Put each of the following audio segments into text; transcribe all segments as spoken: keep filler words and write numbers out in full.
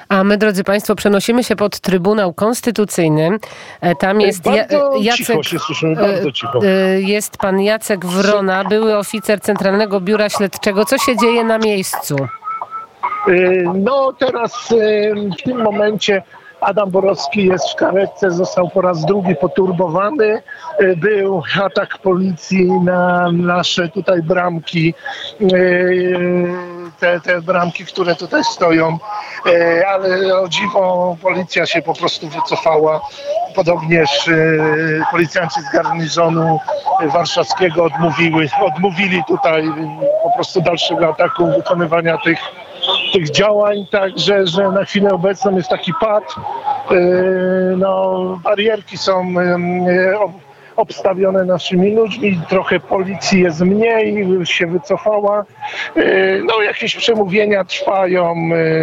A my, drodzy Państwo, przenosimy się pod Trybunał Konstytucyjny. Tam jest ja, Jacek, cicho się słyszymy, bardzo cicho. Jest pan Jacek Wrona, były oficer Centralnego Biura Śledczego. Co się dzieje na miejscu? No teraz w tym momencie Adam Borowski jest w karetce, został po raz drugi poturbowany. Był atak policji na nasze tutaj bramki, te, te bramki, które tutaj stoją, ale o dziwo policja się po prostu wycofała. Podobnież policjanci z garnizonu warszawskiego odmówiły, odmówili tutaj po prostu dalszego ataku, wykonywania tych tych działań, także że na chwilę obecną jest taki pad. No, barierki są obstawione naszymi ludźmi, trochę policji jest mniej, się wycofała. No, jakieś przemówienia trwają,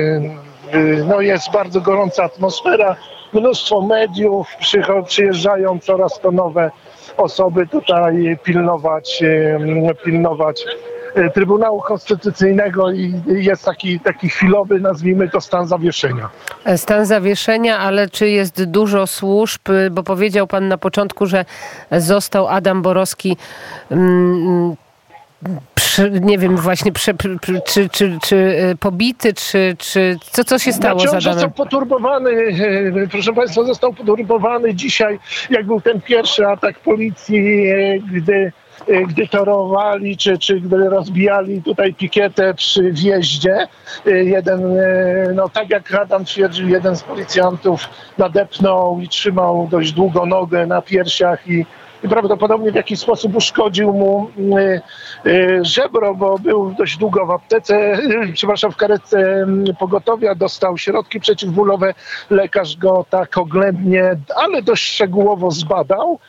no, jest bardzo gorąca atmosfera, mnóstwo mediów, przyjeżdżają coraz to nowe osoby tutaj pilnować, pilnować Trybunału Konstytucyjnego i jest taki, taki chwilowy, nazwijmy to, stan zawieszenia. Stan zawieszenia, ale czy jest dużo służb? Bo powiedział pan na początku, że został Adam Borowski mm, przy, nie wiem właśnie przy, przy, czy, czy, czy pobity, czy, czy co, co się stało znaczy, z Adamem? Został poturbowany, proszę Państwa, został poturbowany dzisiaj, jak był ten pierwszy atak policji, gdy gdy torowali, czy, czy gdy rozbijali tutaj pikietę przy wjeździe. Jeden, no tak jak Adam twierdził, jeden z policjantów nadepnął i trzymał dość długo nogę na piersiach i, i prawdopodobnie w jakiś sposób uszkodził mu y, y, żebro, bo był dość długo w aptece, y, przepraszam, w karetce pogotowia, dostał środki przeciwbólowe. Lekarz go tak oględnie, ale dość szczegółowo zbadał.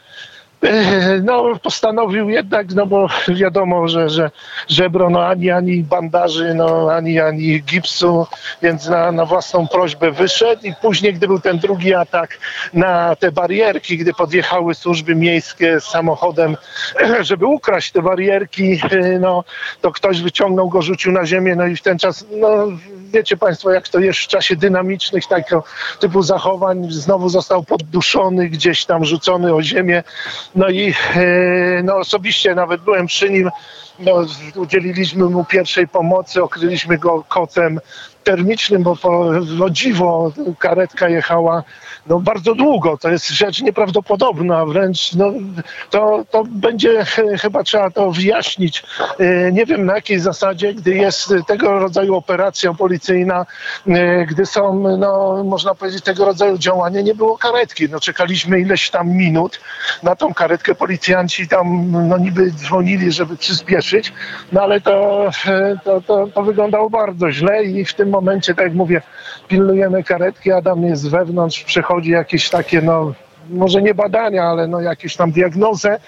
No, postanowił jednak, no bo wiadomo, że, że żebro, no ani, ani bandaży, no ani, ani gipsu, więc na, na własną prośbę wyszedł i później, gdy był ten drugi atak na te barierki, gdy podjechały służby miejskie z samochodem, żeby ukraść te barierki, no to ktoś wyciągnął go, rzucił na ziemię, no i w ten czas, no wiecie Państwo, jak to jest w czasie dynamicznych tego typu zachowań, znowu został podduszony, gdzieś tam rzucony o ziemię. No i no, osobiście nawet byłem przy nim, no, udzieliliśmy mu pierwszej pomocy, okryliśmy go kocem termicznym, bo po, no dziwo karetka jechała no, bardzo długo. To jest rzecz nieprawdopodobna, wręcz no, to, to będzie chyba trzeba to wyjaśnić. Nie wiem na jakiej zasadzie, gdy jest tego rodzaju operacja policyjna, gdy są, no, można powiedzieć, tego rodzaju działania, nie było karetki. No, czekaliśmy ileś tam minut na tą karetkę. Policjanci tam no, niby dzwonili, żeby przyspieszyć, no ale to, to, to, to wyglądało bardzo źle i w tym momencie, tak jak mówię, pilnujemy karetki, Adam jest wewnątrz, przechodzi jakieś takie, no może nie badania, ale no jakieś tam diagnozę.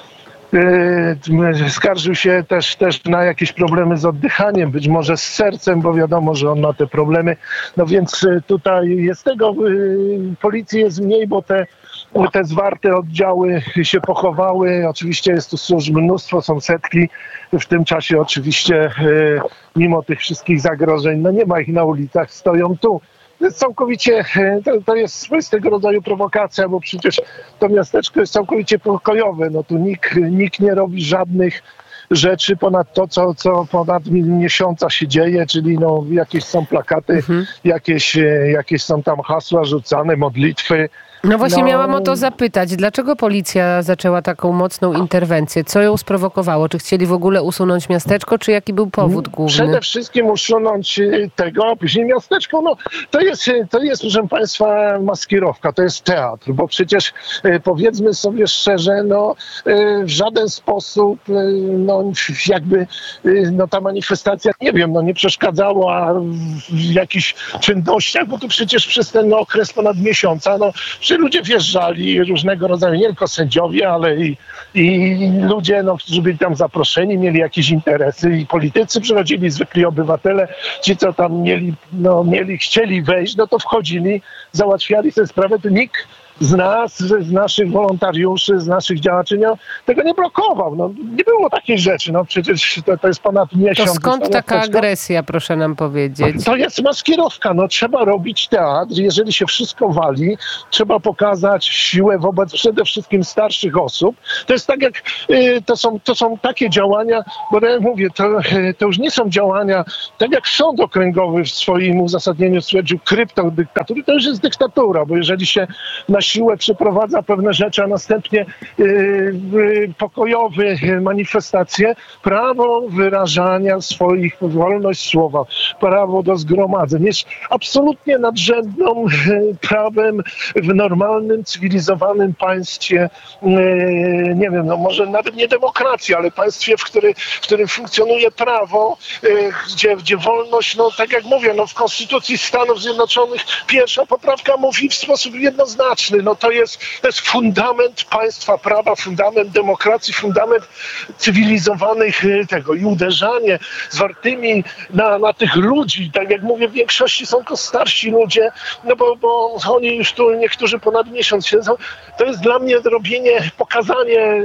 Yy, skarżył się też, też na jakieś problemy z oddychaniem, być może z sercem, bo wiadomo, że on ma te problemy. No więc tutaj jest tego, yy, policji jest mniej, bo te Te zwarte oddziały się pochowały. Oczywiście jest tu służb mnóstwo, są setki. W tym czasie oczywiście mimo tych wszystkich zagrożeń, no nie ma ich na ulicach, stoją tu. Całkowicie, to, to jest swoistego rodzaju prowokacja, bo przecież to miasteczko jest całkowicie pokojowe. No tu nikt, nikt nie robi żadnych rzeczy ponad to, co, co ponad miesiąca się dzieje, czyli no, jakieś są plakaty, mhm. jakieś, jakieś są tam hasła rzucane, modlitwy. No właśnie no, miałam o to zapytać. Dlaczego policja zaczęła taką mocną interwencję? Co ją sprowokowało? Czy chcieli w ogóle usunąć miasteczko, czy jaki był powód główny? Przede wszystkim usunąć tego, a później miasteczko. No, to jest, to jest, proszę Państwa, maskirowka, to jest teatr, bo przecież powiedzmy sobie szczerze, no w żaden sposób no, jakby no, ta manifestacja, nie wiem, no nie przeszkadzała w jakichś czynnościach, bo tu przecież przez ten okres ponad miesiąca, no że ludzie wjeżdżali różnego rodzaju, nie tylko sędziowie, ale i, i ludzie, no, którzy byli tam zaproszeni, mieli jakieś interesy i politycy przychodzili, zwykli obywatele, ci co tam mieli, no, mieli, chcieli wejść, no to wchodzili, załatwiali tę sprawę, to nikt z nas, z naszych wolontariuszy, z naszych działaczy nie, tego nie blokował. No, nie było takiej rzeczy. No, przecież to, to jest ponad miesiąc. To skąd taka agresja, proszę nam powiedzieć? To jest maskierowka. No, trzeba robić teatr. Jeżeli się wszystko wali, trzeba pokazać siłę wobec przede wszystkim starszych osób. To jest tak jak, y, to są, to są takie działania, bo ja mówię, to, y, to już nie są działania, tak jak sąd okręgowy w swoim uzasadnieniu stwierdził, kryptodyktatury, to już jest dyktatura, bo jeżeli się na siłę przeprowadza pewne rzeczy, a następnie y, y, pokojowe manifestacje, prawo wyrażania swoich, wolność słowa, prawo do zgromadzeń jest absolutnie nadrzędną y, prawem w normalnym, cywilizowanym państwie, y, nie wiem, no może nawet nie demokracji, ale państwie, w, który, w którym funkcjonuje prawo, y, gdzie, gdzie wolność, no tak jak mówię, no w Konstytucji Stanów Zjednoczonych pierwsza poprawka mówi w sposób jednoznaczny, no to jest, to jest fundament państwa prawa, fundament demokracji, fundament cywilizowanych tego i uderzanie zwartymi na, na tych ludzi, tak jak mówię, w większości są to starsi ludzie, no bo, bo oni już tu niektórzy ponad miesiąc siedzą, to jest dla mnie robienie, pokazanie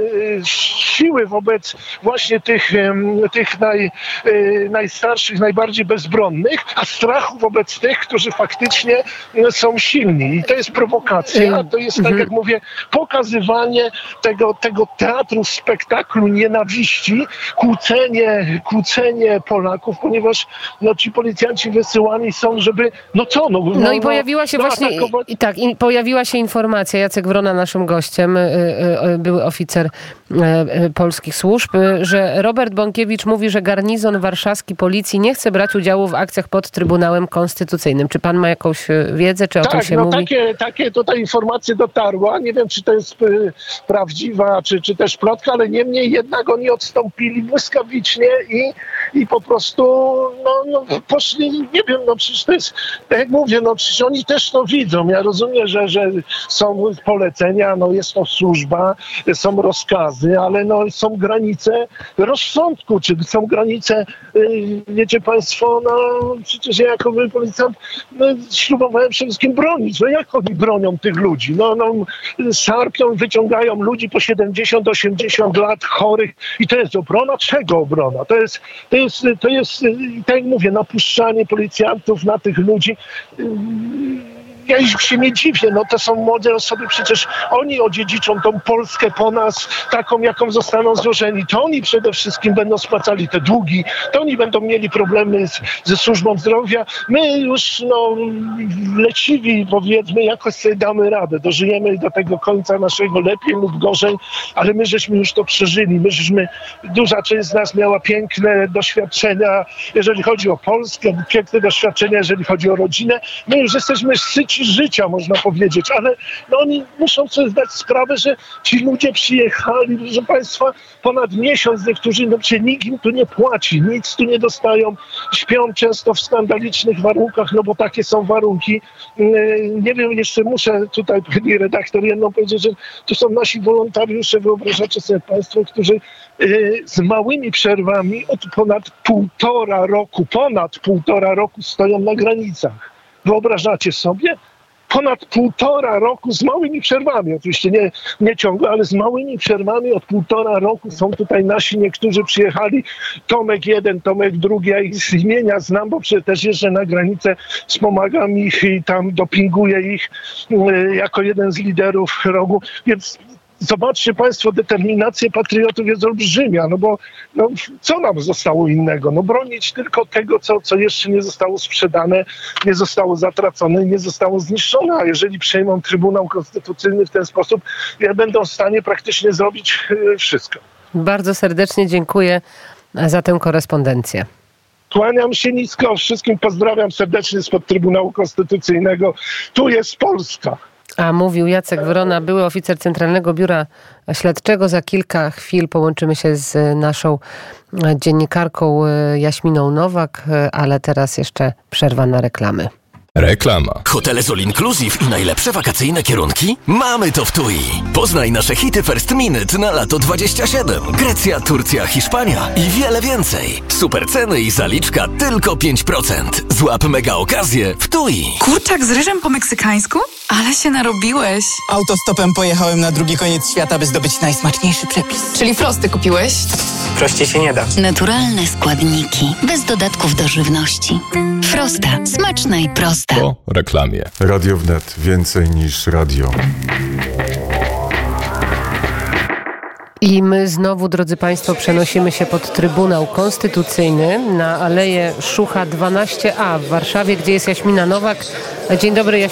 siły wobec właśnie tych, tych naj, najstarszych, najbardziej bezbronnych, a strachu wobec tych, którzy faktycznie są silni. I to jest prowokacja, to jest, tak jak mówię, pokazywanie tego, tego teatru, spektaklu nienawiści, kłócenie, kłócenie Polaków, ponieważ no, ci policjanci wysyłani są, żeby, no co, no... No, no i pojawiła się no, właśnie, atakować. I, tak, i pojawiła się informacja, Jacek Wrona, naszym gościem, były oficer polskich służb, że Robert Bąkiewicz mówi, że garnizon warszawski policji nie chce brać udziału w akcjach pod Trybunałem Konstytucyjnym. Czy pan ma jakąś wiedzę, czy o tak, tym się no mówi? Takie, takie tutaj informacje dotarła. Nie wiem, czy to jest y, prawdziwa, czy, czy też plotka, ale niemniej jednak oni odstąpili błyskawicznie i, i po prostu no, no, poszli, nie wiem, no przecież to jest, tak jak mówię, no przecież oni też to widzą. Ja rozumiem, że, że są polecenia, no jest to służba, są rozkazy, ale no są granice rozsądku, czy są granice, y, wiecie państwo, no przecież ja jako policjant no, ślubowałem przede wszystkim bronić. No jak oni bronią tych ludzi? No, no szarpią, wyciągają ludzi po siedemdziesiąt osiemdziesiąt lat chorych i to jest obrona? Czego obrona? To jest, to jest, to jest tak jak mówię, napuszczanie policjantów na tych ludzi. Ja już się nie dziwię, no to są młode osoby, przecież oni odziedziczą tą Polskę po nas, taką jaką zostaną złożeni. To oni przede wszystkim będą spłacali te długi, to oni będą mieli problemy z, ze służbą zdrowia. My już no leciwi, powiedzmy, jakoś sobie damy radę, dożyjemy do tego końca naszego lepiej lub gorzej, ale my żeśmy już to przeżyli, my żeśmy, duża część z nas miała piękne doświadczenia, jeżeli chodzi o Polskę, piękne doświadczenia, jeżeli chodzi o rodzinę. My już jesteśmy syci życia, można powiedzieć, ale no oni muszą sobie zdać sprawę, że ci ludzie przyjechali, proszę państwa, ponad miesiąc, niektórzy, no przecież nikt im tu nie płaci, nic tu nie dostają, śpią często w skandalicznych warunkach, no bo takie są warunki. Nie wiem, jeszcze muszę tutaj, pani redaktor, jedno powiedzieć, że to są nasi wolontariusze, wyobrażacie sobie państwo, którzy z małymi przerwami od ponad półtora roku, ponad półtora roku stoją na granicach. Wyobrażacie sobie? Ponad półtora roku z małymi przerwami, oczywiście nie, nie ciągle, ale z małymi przerwami od półtora roku są tutaj nasi, niektórzy przyjechali, Tomek jeden, Tomek drugi, ja ich z imienia znam, bo przecież jeżdżę na granicę, wspomagam ich i tam dopinguję ich y, jako jeden z liderów rogu, więc zobaczcie państwo, determinacja patriotów jest olbrzymia, no bo no, co nam zostało innego? No bronić tylko tego, co, co jeszcze nie zostało sprzedane, nie zostało zatracone, nie zostało zniszczone, a jeżeli przejmą Trybunał Konstytucyjny w ten sposób, ja będą w stanie praktycznie zrobić yy, wszystko. Bardzo serdecznie dziękuję za tę korespondencję. Kłaniam się nisko, wszystkim pozdrawiam serdecznie spod Trybunału Konstytucyjnego. Tu jest Polska. A mówił Jacek Wrona, były oficer Centralnego Biura Śledczego. Za kilka chwil połączymy się z naszą dziennikarką Jaśminą Nowak, ale teraz jeszcze przerwa na reklamy. Reklama. Hotele z All Inclusive i najlepsze wakacyjne kierunki? Mamy to w T U I. Poznaj nasze hity First Minute na lato dwadzieścia siedem. Grecja, Turcja, Hiszpania i wiele więcej. Super ceny i zaliczka tylko pięć procent. Złap mega okazję w T U I. Kurczak z ryżem po meksykańsku? Ale się narobiłeś. Autostopem pojechałem na drugi koniec świata, by zdobyć najsmaczniejszy przepis. Czyli frosty kupiłeś? Prościej się nie da. Naturalne składniki, bez dodatków do żywności. Frosta. Smaczna i prosta. Po reklamie. Radio Wnet. Więcej niż radio. I my znowu, drodzy Państwo, przenosimy się pod Trybunał Konstytucyjny na Aleję Szucha dwanaście A w Warszawie, gdzie jest Jaśmina Nowak. Dzień dobry, Jaśmina.